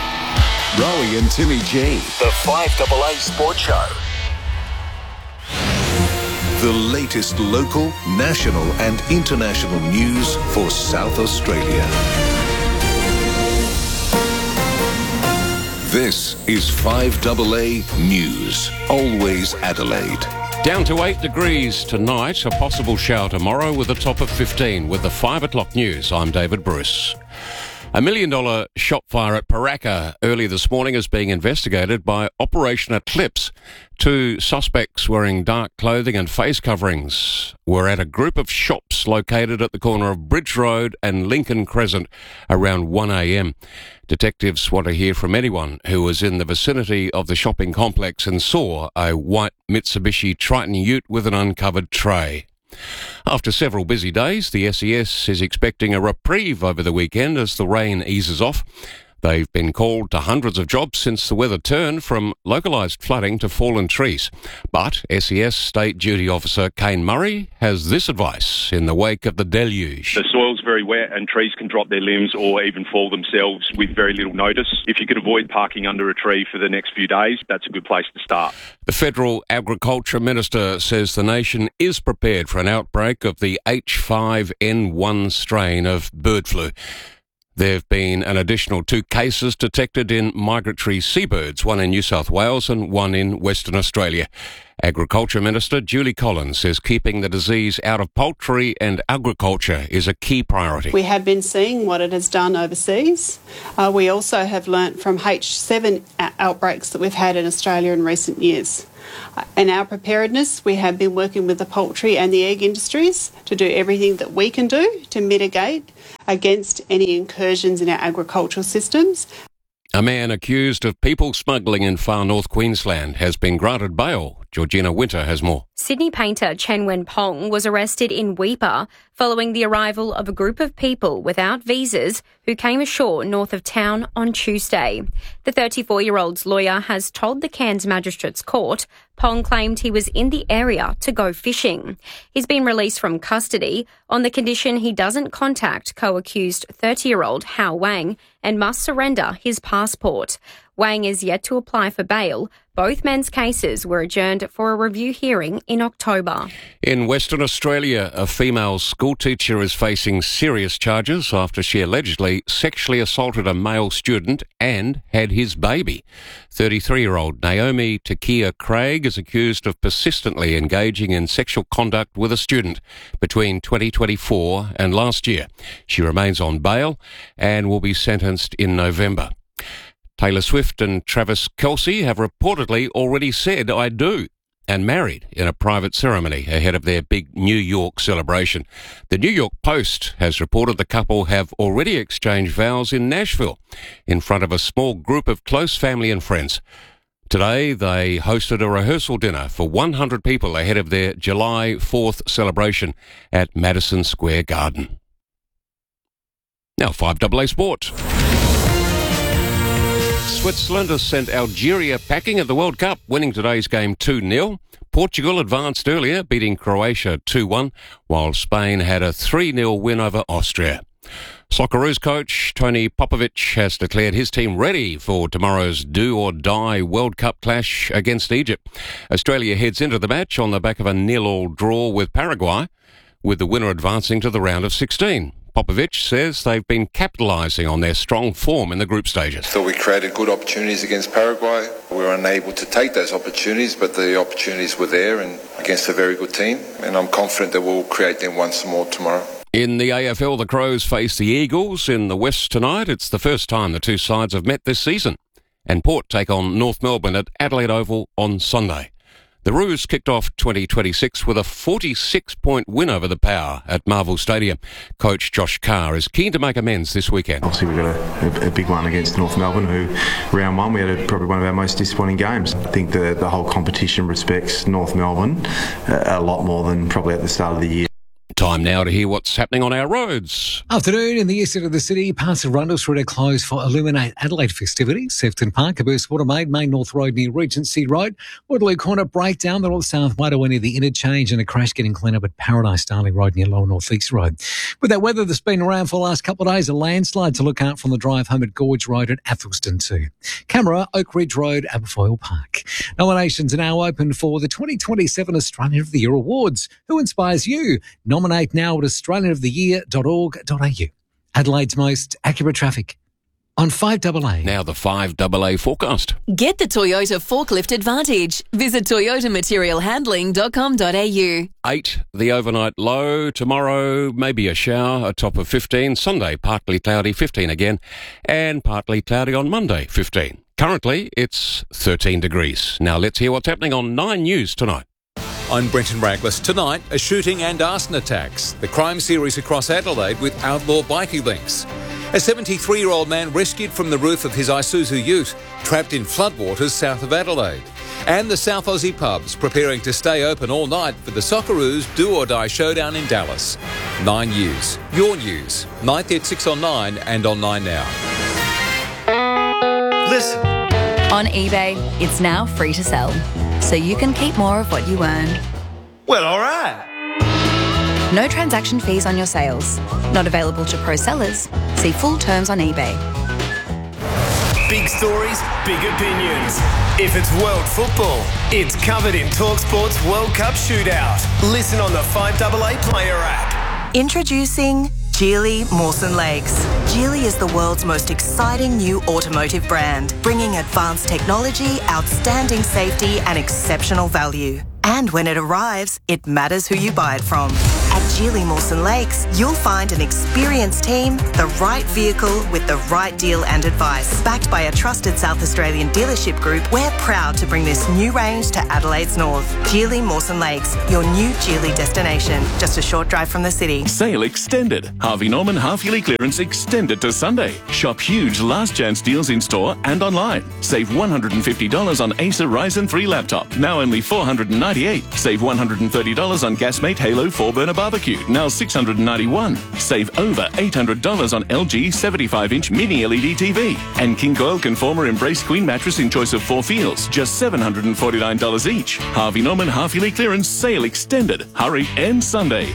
Rowie and Timmy G, the five A A Sports Show. The latest local, national and international news for South Australia. This is five A A News. Always Adelaide. Down to eight degrees tonight, a possible shower tomorrow with a top of fifteen. With the five o'clock news, I'm David Bruce. A million dollar shop fire at Paraka early this morning is being investigated by Operation Eclipse. Two suspects wearing dark clothing and face coverings were at a group of shops located at the corner of Bridge Road and Lincoln Crescent around one a.m. Detectives want to hear from anyone who was in the vicinity of the shopping complex and saw a white Mitsubishi Triton ute with an uncovered tray. After several busy days, the S E S is expecting a reprieve over the weekend as the rain eases off. They've been called to hundreds of jobs since the weather turned from localised flooding to fallen trees. But S E S State Duty Officer Kane Murray has this advice in the wake of the deluge. The soil's very wet and trees can drop their limbs or even fall themselves with very little notice. If you could avoid parking under a tree for the next few days, that's a good place to start. The Federal Agriculture Minister says the nation is prepared for an outbreak of the H five N one strain of bird flu. There have been an additional two cases detected in migratory seabirds, one in New South Wales and one in Western Australia. Agriculture Minister Julie Collins says keeping the disease out of poultry and agriculture is a key priority. We have been seeing what it has done overseas. Uh, we also have learnt from H seven outbreaks that we've had in Australia in recent years. In our preparedness, we have been working with the poultry and the egg industries to do everything that we can do to mitigate against any incursions in our agricultural systems. A man accused of people smuggling in far north Queensland has been granted bail. Georgina Winter has more. Sydney painter Chen Wen-pong was arrested in Weipa following the arrival of a group of people without visas who came ashore north of town on Tuesday. The thirty-four-year-old's lawyer has told the Cairns Magistrates Court Pong claimed he was in the area to go fishing. He's been released from custody on the condition he doesn't contact co-accused thirty-year-old Hao Wang and must surrender his passport. Wang is yet to apply for bail. Both men's cases were adjourned for a review hearing in October. In Western Australia, a female schoolteacher is facing serious charges after she allegedly sexually assaulted a male student and had his baby. thirty-three-year-old Naomi Takia Craig is accused of persistently engaging in sexual conduct with a student between twenty twenty-four and last year. She remains on bail and will be sentenced in November. Taylor Swift and Travis Kelce have reportedly already said I do and married in a private ceremony ahead of their big New York celebration. The New York Post has reported the couple have already exchanged vows in Nashville in front of a small group of close family and friends. Today, they hosted a rehearsal dinner for one hundred people ahead of their July fourth celebration at Madison Square Garden. Now, five A A Sport. Switzerland has sent Algeria packing at the World Cup, winning today's game two nil. Portugal advanced earlier, beating Croatia two one, while Spain had a three nil win over Austria. Socceroos coach Tony Popovic has declared his team ready for tomorrow's do-or-die World Cup clash against Egypt. Australia heads into the match on the back of a nil-all draw with Paraguay, with the winner advancing to the round of sixteen. Popovic says they've been capitalising on their strong form in the group stages. So we created good opportunities against Paraguay. We were unable to take those opportunities, but the opportunities were there and against a very good team. And I'm confident that we'll create them once more tomorrow. In the A F L, the Crows face the Eagles in the West tonight. It's the first time the two sides have met this season. And Port take on North Melbourne at Adelaide Oval on Sunday. The Roos kicked off twenty twenty-six with a forty-six point win over the Power at Marvel Stadium. Coach Josh Carr is keen to make amends this weekend. Obviously, we've got a, a big one against North Melbourne, who round one we had a, probably one of our most disappointing games. I think the, the whole competition respects North Melbourne a, a lot more than probably at the start of the year. Time now to hear what's happening on our roads. Afternoon in the east end of the city, parts of Rundle Road are closed for Illuminate Adelaide festivities. Sefton Park, Caboose Watermaid, Main North Road near Regency Road, Waterloo Corner breakdown, the North South motorway near the interchange, and a crash getting cleaned up at Paradise Darling Road near Lower North East Road. With that weather that's been around for the last couple of days, a landslide to look out from the drive home at Gorge Road at Athelston too. Camera, Oak Ridge Road, Aberfoyle Park. Nominations are now open for the twenty twenty-seven Australian of the Year Awards. Who inspires you? Nominate now at australian of the year dot org dot a u. Adelaide's most accurate traffic. on five A A. Now the five A A forecast. Get the Toyota Forklift Advantage. Visit toyota material handling dot com dot a u. eight, the overnight low. Tomorrow, maybe a shower, a top of fifteen. Sunday, partly cloudy, fifteen again. And partly cloudy on Monday, fifteen. Currently, it's thirteen degrees. Now let's hear what's happening on Nine News tonight. I'm Brenton Raglas. Tonight, a shooting and arson attacks. The crime series across Adelaide with outlaw bikie links. A seventy-three-year-old man rescued from the roof of his Isuzu ute, trapped in floodwaters south of Adelaide. And the South Aussie pubs preparing to stay open all night for the Socceroos do-or-die showdown in Dallas. Nine News. Your news. Nightly at six on Nine and on Nine Now. Listen. On eBay, it's now free to sell, so you can keep more of what you earn. Well, all right. No transaction fees on your sales. Not available to pro sellers. See full terms on eBay. Big stories, big opinions. If it's world football, it's covered in TalkSport's World Cup Shootout. Listen on the five A A player app. Introducing Geely Mawson Lakes. Geely is the world's most exciting new automotive brand, bringing advanced technology, outstanding safety and exceptional value. And when it arrives, it matters who you buy it from. At Geely Mawson Lakes, you'll find an experienced team, the right vehicle with the right deal and advice. Backed by a trusted South Australian dealership group, we're proud to bring this new range to Adelaide's north. Geely Mawson Lakes, your new Geely destination, just a short drive from the city. Sale extended. Harvey Norman half-yearly clearance extended to Sunday. Shop huge last chance deals in store and online. Save one hundred fifty dollars on Acer Ryzen three laptop, now only four hundred ninety-eight dollars. Save one hundred thirty dollars on Gasmate Halo four burner barbecue, now six hundred ninety-one dollars. Save over eight hundred dollars on L G seventy-five inch mini L E D T V. And King Coil Conformer Embrace Queen mattress in choice of four feels, just seven hundred forty-nine dollars each. Harvey Norman half-yearly clearance sale extended. Hurry, and Sunday.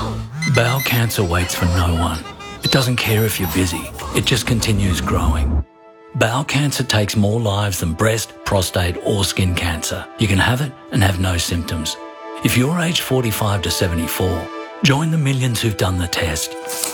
Bowel cancer waits for no one. It doesn't care if you're busy. It just continues growing. Bowel cancer takes more lives than breast, prostate or skin cancer. You can have it and have no symptoms. If you're aged forty-five to seventy-four, join the millions who've done the test.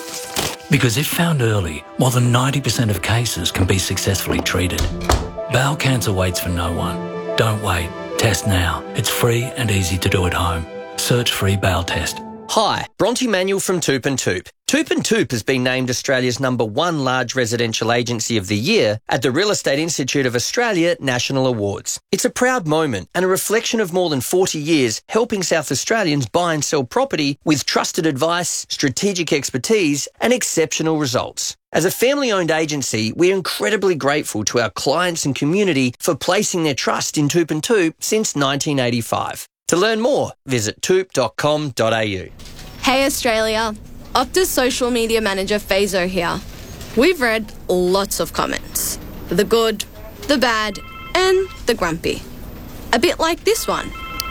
Because if found early, more than ninety percent of cases can be successfully treated. Bowel cancer waits for no one. Don't wait. Test now. It's free and easy to do at home. Search free bowel test. Hi, Bronte Manuel from Toop and Toop. Toop and Toop has been named Australia's number one large residential agency of the year at the Real Estate Institute of Australia National Awards. It's a proud moment and a reflection of more than forty years helping South Australians buy and sell property with trusted advice, strategic expertise and exceptional results. As a family-owned agency, we're incredibly grateful to our clients and community for placing their trust in Toop and Toop since nineteen eighty-five. To learn more, visit toop dot com dot a u. Hey Australia, Optus social media manager Fazo here. We've read lots of comments. The good, the bad, and the grumpy. A bit like this one.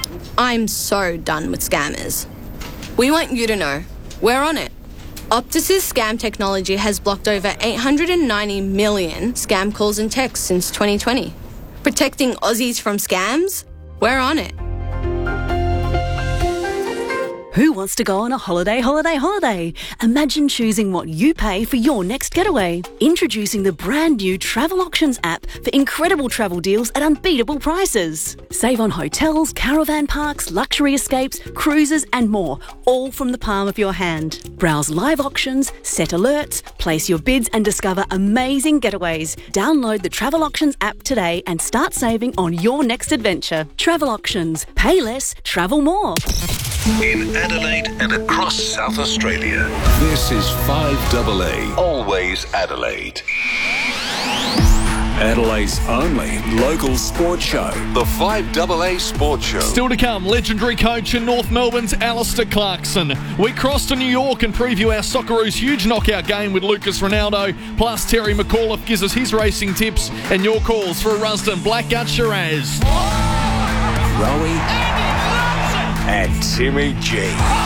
I'm so done with scammers. We want you to know, we're on it. Optus's scam technology has blocked over eight hundred ninety million scam calls and texts since twenty twenty. Protecting Aussies from scams? We're on it. Who wants to go on a holiday, holiday, holiday? Imagine choosing what you pay for your next getaway. Introducing the brand new Travel Auctions app for incredible travel deals at unbeatable prices. Save on hotels, caravan parks, luxury escapes, cruises and more, all from the palm of your hand. Browse live auctions, set alerts, place your bids and discover amazing getaways. Download the Travel Auctions app today and start saving on your next adventure. Travel Auctions. Pay less, travel more. In Adelaide and across South Australia, this is five A A, always Adelaide. Adelaide's only local sports show, the five A A Sports Show. Still to come, legendary coach in North Melbourne's Alistair Clarkson. We cross to New York and preview our Socceroos' huge knockout game with Lucas Ronaldo. Plus, Terry McAuliffe gives us his racing tips and your calls for a Rusden Blackgut Shiraz. Rowie and Timmy G.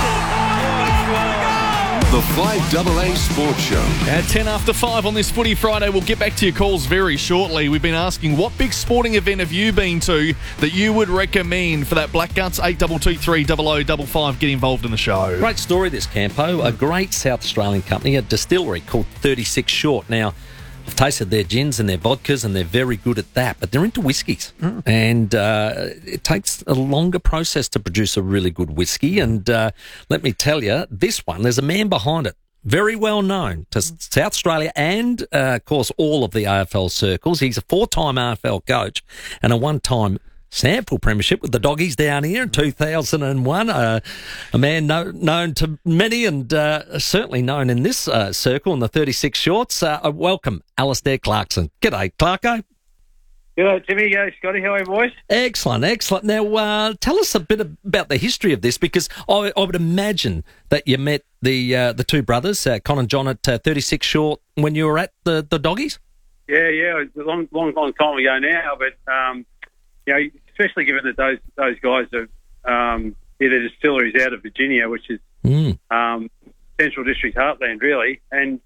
The five A A Sports Show. At ten after five on this Footy Friday, we'll get back to your calls very shortly. We've been asking, what big sporting event have you been to that you would recommend for that Blackguts? eight two two three double oh double five. Get involved in the show. Great story, this, Campo. A great South Australian company, a distillery called thirty-six Short. Now, I've tasted their gins and their vodkas, and they're very good at that. But they're into whiskies, mm. and uh, it takes a longer process to produce a really good whiskey. And uh, let me tell you, this one, there's a man behind it. Very well known to South Australia and, uh, of course, all of the A F L circles. He's a four-time A F L coach and a one-time sample premiership with the Doggies down here in two thousand one. Uh, a man know, known to many and uh, certainly known in this uh, circle in the thirty-six shorts. Uh, welcome, Alastair Clarkson. G'day, Clarko. G'day, Timmy. G'day, Scotty. How are you, boys? Excellent, excellent. Now, uh, tell us a bit about the history of this, because I, I would imagine that you met the uh, the two brothers, uh, Con and John, at uh, thirty-six short when you were at the, the Doggies. Yeah, yeah, it's a long, long, long time ago now, but um, you know, especially given that those those guys are um, yeah, they're distilleries out of Virginia, which is mm. um, Central District heartland, really, and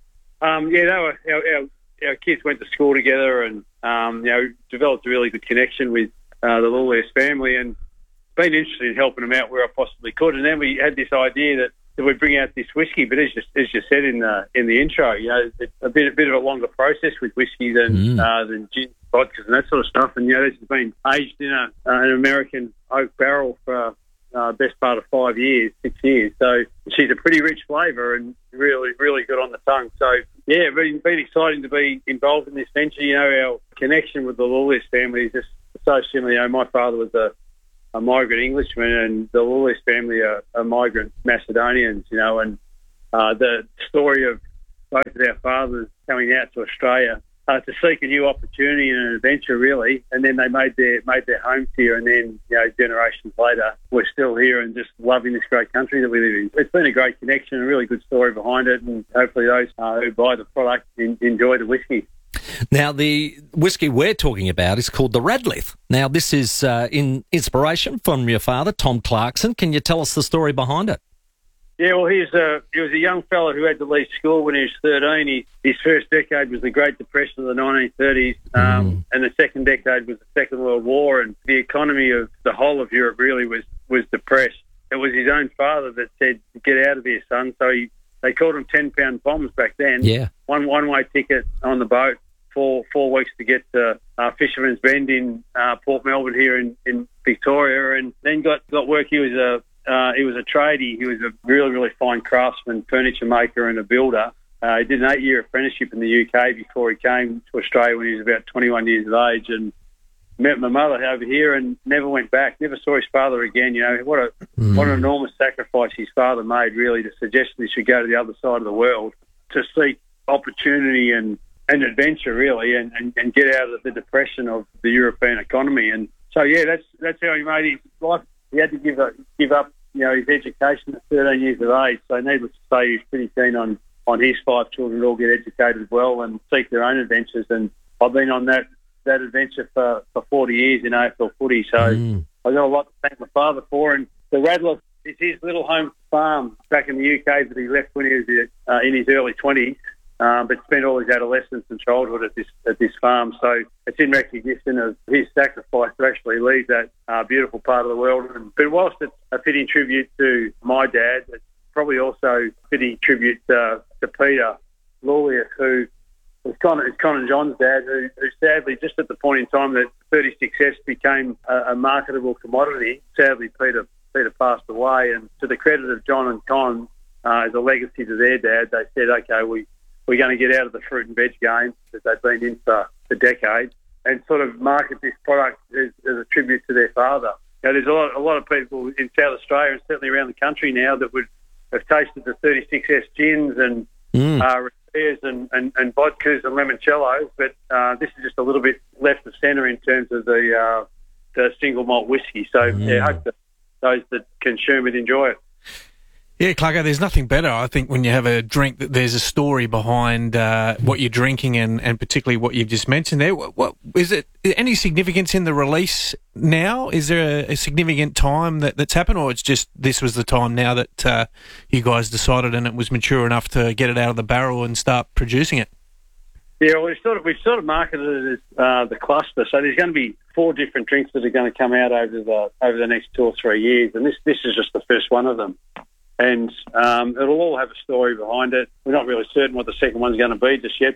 um, yeah, they were our, our, our kids went to school together, and um, you know, developed a really good connection with uh, the Lawless family, and been interested in helping them out where I possibly could. And then we had this idea that, that we'd bring out this whiskey, but as you, as you said in the in the intro, you know, it's a bit a bit of a longer process with whiskey than mm. uh, than gin, vodkas, and that sort of stuff. And you know, this has been aged in a, uh, an American oak barrel for uh, best part of five years, six years. So she's a pretty rich flavour and really, really good on the tongue. So yeah, been been exciting to be involved in this venture. You know, our connection with the Lawless family is just so similar. You know, my father was a a migrant Englishman, and the Lawless family are, are migrant Macedonians, you know, and uh, the story of both of our fathers coming out to Australia uh, to seek a new opportunity and an adventure, really, and then they made their made their homes here, and then, you know, generations later, we're still here and just loving this great country that we live in. It's been a great connection, a really good story behind it, and hopefully those uh, who buy the product in, enjoy the whiskey. Now, the whiskey we're talking about is called the Radcliffe. Now, this is uh, in inspiration from your father, Tom Clarkson. Can you tell us the story behind it? Yeah, well, he's a, he was a young fellow who had to leave school when he was thirteen. He, his first decade was the Great Depression of the nineteen thirties, um, mm. and the second decade was the Second World War, and the economy of the whole of Europe really was, was depressed. It was his own father that said, "Get out of here, son." So he, they called them ten-pound bombs back then. Yeah. One one-way ticket on the boat. Four four weeks to get to uh, Fisherman's Bend in uh, Port Melbourne here in, in Victoria, and then got, got work. He was a uh, he was a tradie. He was a really really fine craftsman, furniture maker, and a builder. Uh, he did an eight year apprenticeship in the U K before he came to Australia when he was about twenty-one years of age, and met my mother over here and never went back. Never saw his father again. You know, what a mm. what an enormous sacrifice his father made, really, to suggest that he should go to the other side of the world to seek opportunity and an adventure, really, and, and, and get out of the depression of the European economy. And so, yeah, that's that's how he made his life. He had to give up, give up, you know, his education at thirteen years of age. So, needless to say, he was pretty keen on, on his five children to all get educated well and seek their own adventures. And I've been on that, that adventure for, for forty years in A F L footy. So, mm. I've got a lot to thank my father for. And the Radcliffe is his little home farm back in the U K that he left when he was uh, in his early twenties. Um, but spent all his adolescence and childhood at this at this farm. So it's in recognition of his sacrifice to actually leave that uh, beautiful part of the world. And, but whilst it's a fitting tribute to my dad, it's probably also a fitting tribute uh, to Peter Lawless, who was Con, is Con and John's dad, who, who sadly, just at the point in time that thirty-six S became a, a marketable commodity, sadly Peter Peter passed away. And to the credit of John and Con, uh, as a legacy to their dad, they said, okay, we we're going to get out of the fruit and veg game that they've been in for, for decades and sort of market this product as, as a tribute to their father. You know, there's a lot, a lot of people in South Australia and certainly around the country now that would have tasted the thirty-six S gins and mm. uh, beers and, and, and vodkas and limoncellos, but uh, this is just a little bit left of centre in terms of the uh, the single malt whiskey. So mm. yeah, I hope that those that consume it enjoy it. Yeah, Clarko, there's nothing better, I think, when you have a drink that there's a story behind uh, what you're drinking and, and particularly what you've just mentioned there. What, what is it? Any significance in the release now? Is there a, a significant time that, that's happened, or it's just this was the time now that uh, you guys decided and it was mature enough to get it out of the barrel and start producing it? Yeah, well, we've sort of, we've sort of marketed it as uh, the cluster. So there's going to be four different drinks that are going to come out over the over the next two or three years, and this this is just the first one of them. And um, it'll all have a story behind it. We're not really certain what the second one's going to be just yet, but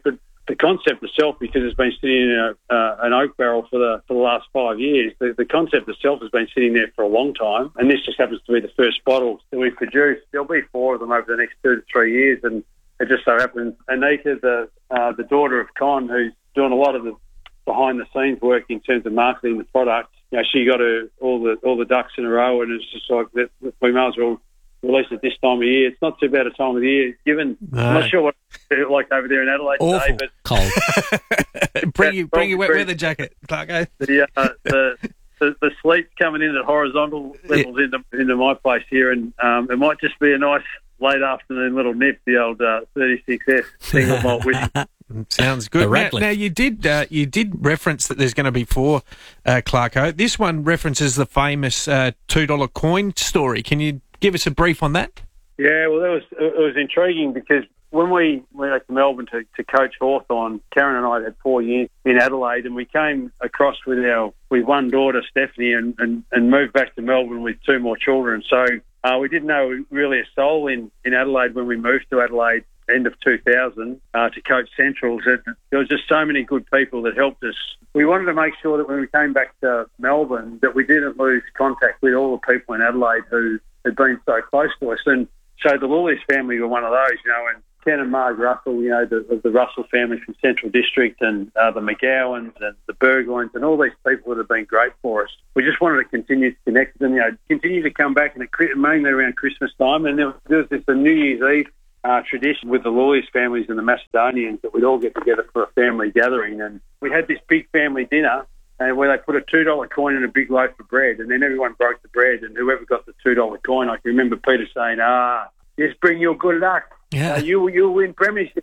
the concept itself, because it's been sitting in a, uh, an oak barrel for the for the last five years, the, the concept itself has been sitting there for a long time, and this just happens to be the first bottle that we produce. There'll be four of them over the next two to three years, and it just so happens Anita, the uh, the daughter of Con, who's doing a lot of the behind the scenes work in terms of marketing the product, you know, she got her all the all the ducks in a row, and it's just like that we might as well release it this time of year. It's not too bad a time of the year, given No. I'm not sure what it's like over there in Adelaide Awful. today, but Cold. bring you, bring your wet Probably- weather jacket, Clarko. the, uh, the the the sleet's coming in at horizontal levels into into my place here, and um, it might just be a nice late afternoon little nip, the old uh, thirty-six S single malt whiskey. Sounds good. The Now, Radcliffe. now you did uh, you did reference that there's going to be four, uh, Clarko. This one references the famous uh, two dollar coin story. Can you give us a brief on that? Yeah, well, that was it was intriguing because when we went out to Melbourne to, to coach Hawthorn, Karen and I had four years in Adelaide, and we came across with our with one daughter, Stephanie, and, and, and moved back to Melbourne with two more children. So uh, we didn't know really a soul in, in Adelaide when we moved to Adelaide, end of two thousand, uh, to coach Centrals. It, there was just so many good people that helped us. We wanted to make sure that when we came back to Melbourne that we didn't lose contact with all the people in Adelaide who had been so close to us. And so the Lawless family were one of those, you know, and Ken and Marg Russell, you know, the, the Russell family from Central District, and uh, the McGowans and the Burgoynes and all these people that have been great for us. We just wanted to continue to connect with them, you know, continue to come back, and it, mainly around Christmas time. And there was, there was this a New Year's Eve uh, tradition with the Lawless families and the Macedonians that we'd all get together for a family gathering. And we had this big family dinner, and where they put a two dollar coin in a big loaf of bread, and then everyone broke the bread, and whoever got the two dollar coin, I can remember Peter saying, ah, just bring your good luck. Yeah. Uh, you, you'll win premiership.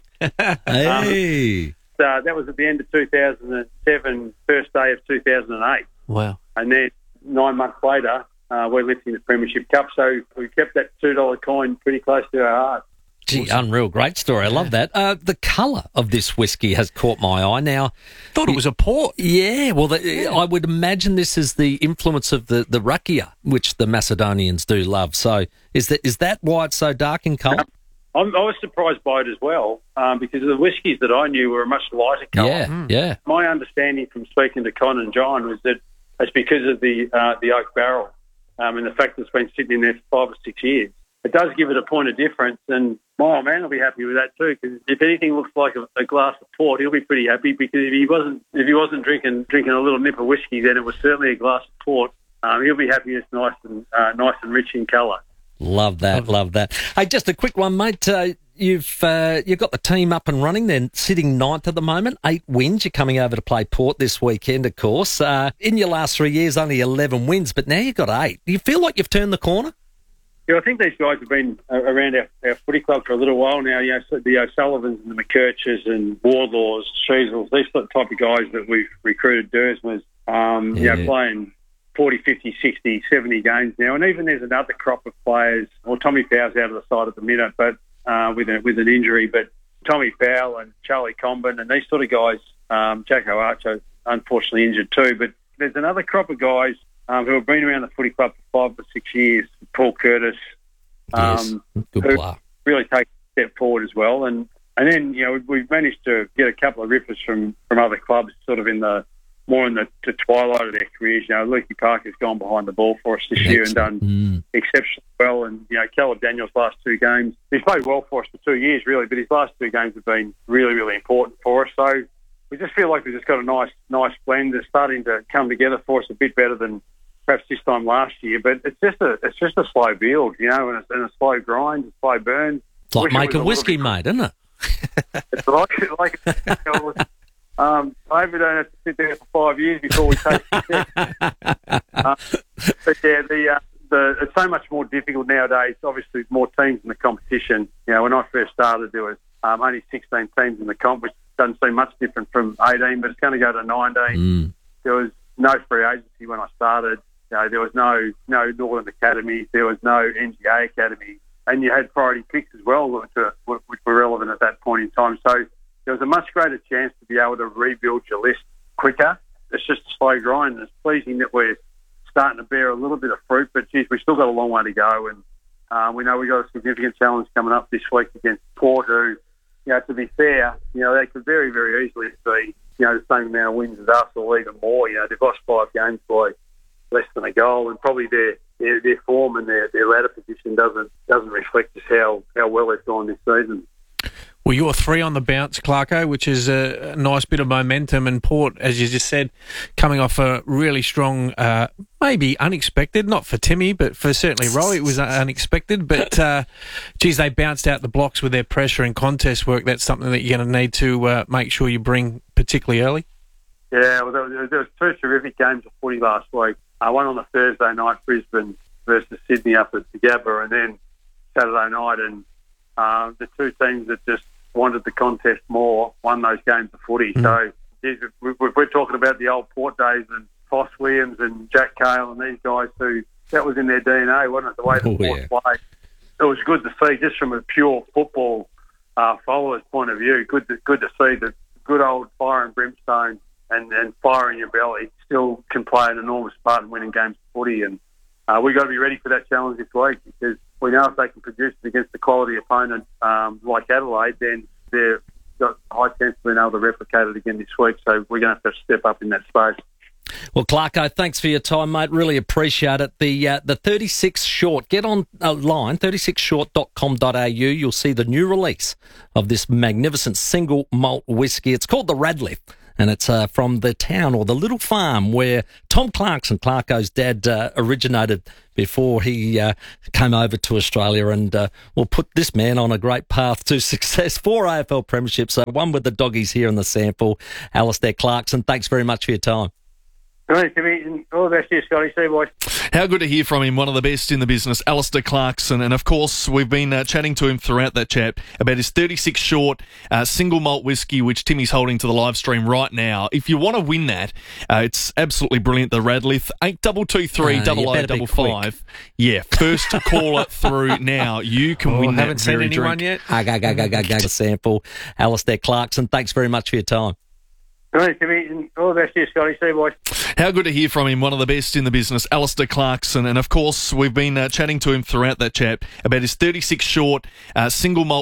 Hey. Um, so that was at the end of two thousand seven, first day of two thousand eight. Wow. And then nine months later, uh, we're lifting the Premiership Cup. So we kept that two dollar coin pretty close to our heart. Gee, unreal. Great story. I love that. Uh, the colour of this whiskey has caught my eye. Now, thought it was a port. Yeah, well, the, I would imagine this is the influence of the, the rakia, which the Macedonians do love. So is that is that why it's so dark in colour? I'm, I was surprised by it as well, um, because the whiskies that I knew were a much lighter colour. Yeah, mm. yeah. My understanding from speaking to Con and John was that it's because of the uh, the oak barrel um, and the fact that it's been sitting in there for five or six years. It does give it a point of difference, and my old man will be happy with that too. Because if anything looks like a, a glass of port, he'll be pretty happy. Because if he wasn't, if he wasn't drinking drinking a little nip of whiskey, then it was certainly a glass of port. Um, he'll be happy. It's nice and uh, nice and rich in colour. Love that, love that. Hey, just a quick one, mate. Uh, you've uh, you've got the team up and running. They're sitting ninth at the moment, eight wins. You're coming over to play Port this weekend, of course. Uh, in your last three years, only eleven wins, but now you've got eight. Do you feel like you've turned the corner? Yeah, I think these guys have been around our, our footy club for a little while now. You know, the O'Sullivans and the McKerchers and Wardlaws, Sheasels, these sort of type of guys that we've recruited. Dersmers, um, Yeah. you know, playing forty, fifty, sixty, seventy games now. And even there's another crop of players. Well, Tommy Powell's out of the side at the minute, but uh, with a, with an injury. But Tommy Powell and Charlie Combin and these sort of guys, um, Jacko Archer, unfortunately injured too. But there's another crop of guys um, who have been around the footy club for five or six years. Paul Curtis, um, yes, good who player. really take a step forward as well. And and then, you know, we've managed to get a couple of rippers from, from other clubs sort of in the more in the, the twilight of their careers. You know, Lukey Parker's gone behind the ball for us this year and done Mm. exceptionally well. And, you know, Caleb Daniels' last two games, he's played well for us for two years, really, but his last two games have been really, really important for us. So we just feel like we've just got a nice, nice blend. They're starting to come together for us a bit better than perhaps this time last year. But it's just a, it's just a slow build, you know, and, it's, and a slow grind, a slow burn. It's like Wish it was making a whiskey, little mate, isn't it? bit- It's like, like you know, um, I hope we don't have to sit there for five years before we take it. uh, but yeah, the, uh, the it's so much more difficult nowadays. Obviously, there's more teams in the competition. You know, when I first started, there was um, only sixteen teams in the comp, which doesn't seem much different from eighteen, but it's going to go to nineteen. Mm. There was no free agency when I started. You know, there was no no Northern Academy. There was no N G A Academy. And you had priority picks as well, which were, which were relevant at that point in time. So there was a much greater chance to be able to rebuild your list quicker. It's just a slow grind. It's pleasing that we're starting to bear a little bit of fruit, but geez, we've still got a long way to go. And uh, we know we've got a significant challenge coming up this week against Port, who you know, to be fair, you know, they could very, very easily be, you know, the same amount of wins as us or even more. You know, they've lost five games by less than a goal, and probably their their, their form and their, their ladder position doesn't doesn't reflect just how, how well they've gone this season. Well, you're three on the bounce, Clarko, which is a nice bit of momentum. And Port, as you just said, coming off a really strong, uh, maybe unexpected, not for Timmy, but for certainly Rowie, it was unexpected. But, uh, geez, they bounced out the blocks with their pressure and contest work. That's something that you're going to need to uh, make sure you bring particularly early. Yeah, well, there was, there was two terrific games of footy last week. Uh, one on the Thursday night, Brisbane versus Sydney up at the Gabba, and then Saturday night, and uh, the two teams that just wanted the contest more won those games of footy. Mm. So geez, we're, we're talking about the old Port days and Foss Williams and Jack Cale and these guys who, that was in their D N A, wasn't it, the way the oh, Port yeah. played. It was good to see, just from a pure football uh, follower's point of view, good to, good to see that good old fire and brimstone and, and fire in your belly still can play an enormous part in winning games of footy. And uh, we've got to be ready for that challenge this week, because we know if they can produce it against a quality opponent um, like Adelaide, then they've got a high chance of being able to replicate it again this week. So we're going to have to step up in that space. Well, Clarko, thanks for your time, mate. Really appreciate it. The uh, the thirty-six short, get on uh, line, thirty-six short dot com dot a u. You'll see the new release of this magnificent single malt whiskey. It's called the Radcliffe. And it's uh, from the town or the little farm where Tom Clarkson, Clarko's dad, uh, originated before he uh, came over to Australia, and uh, will put this man on a great path to success. Four A F L premierships, so one with the doggies here in the sample. Alistair Clarkson, thanks very much for your time. Thanks, Timmy. All the best to you, Scotty. See you, boys. How good to hear from him, one of the best in the business, Alistair Clarkson. And, of course, we've been uh, chatting to him throughout that chat about his thirty-six short uh, single malt whiskey, which Timmy's holding to the live stream right now. If you want to win that, uh, it's absolutely brilliant, the Radcliffe, eight two two three, double oh double five. Yeah, first caller through now. You can oh, win haven't that seen very anyone drink. yet. Go, go, go, go, go, the sample. Alistair Clarkson, thanks very much for your time. Thanks, Timmy. All the best to you, Scotty. See you, boys. How good to hear from him, one of the best in the business, Alistair Clarkson. And, of course, we've been uh, chatting to him throughout that chat about his thirty-six short uh, single malt